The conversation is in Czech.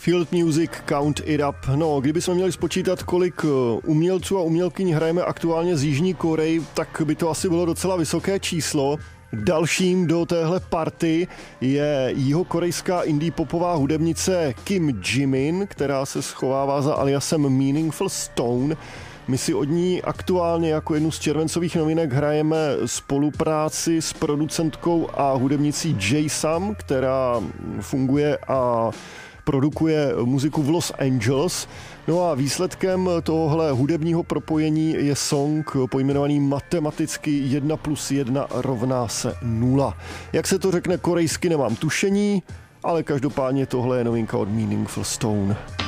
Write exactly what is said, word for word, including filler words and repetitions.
Field Music, Count It Up. No, kdybychom měli spočítat, kolik umělců a umělkyň hrajeme aktuálně z Jižní Koreji, tak by to asi bylo docela vysoké číslo. Dalším do téhle party je jihokorejská indie popová hudebnice Kim Jimin, která se schovává za aliasem Meaningful Stone. My si od ní aktuálně jako jednu z červencových novinek hrajeme spolupráci s producentkou a hudebnicí J-Sam, která funguje a produkuje muziku v Los Angeles. No a výsledkem tohohle hudebního propojení je song pojmenovaný matematicky jedna plus jedna rovná se nula. Jak se to řekne korejsky, nemám tušení, ale každopádně tohle je novinka od Meaningful Stone.